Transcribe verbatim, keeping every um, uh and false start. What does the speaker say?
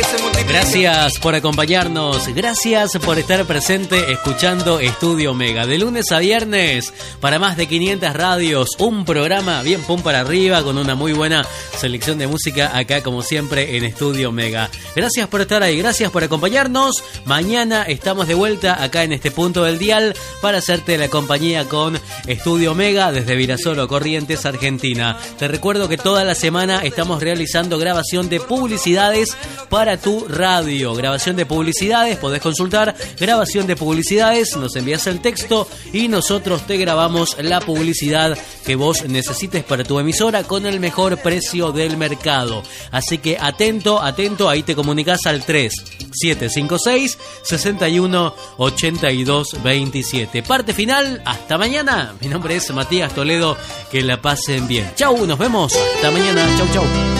Gracias por acompañarnos, gracias por estar presente escuchando Estudio Mega. De lunes a viernes, para más de quinientas radios, un programa bien pum para arriba, con una muy buena selección de música acá como siempre en Estudio Mega. Gracias por estar ahí, gracias por acompañarnos. Mañana estamos de vuelta acá en este punto del dial para hacerte la compañía con Estudio Mega desde Virasoro, Corrientes, Argentina. Te recuerdo que toda la semana estamos realizando grabación de publicidades para tu radio. Grabación de publicidades, podés consultar grabación de publicidades, nos envías el texto y nosotros te grabamos la publicidad que vos necesites para tu emisora con el mejor precio del mercado. Así que atento, atento, ahí te comunicas al tres siete cinco seis, seis uno, ocho dos dos siete. Parte final, hasta mañana. Mi nombre es Matías Toledo, que la pasen bien. Chau, nos vemos, hasta mañana, chau chau.